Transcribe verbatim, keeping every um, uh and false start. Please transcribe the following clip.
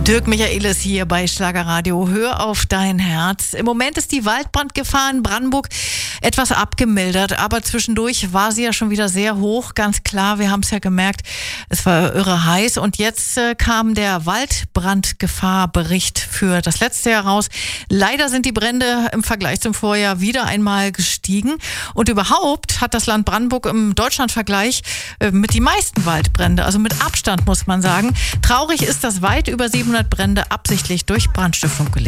Dirk Michaelis hier bei Schlagerradio. Hör auf dein Herz. Im Moment ist die Waldbrandgefahr in Brandenburg etwas abgemildert, aber zwischendurch war sie ja schon wieder sehr hoch. Ganz klar, wir haben es ja gemerkt, es war irre heiß und jetzt äh, kam der Waldbrandgefahrbericht für das letzte Jahr raus. Leider sind die Brände im Vergleich zum Vorjahr wieder einmal gestiegen und überhaupt hat das Land Brandenburg im Deutschlandvergleich äh, mit die meisten Waldbrände, also mit Abstand muss man sagen. Traurig ist, dass weit über siebenhundert Brände absichtlich durch Brandstiftung gelegt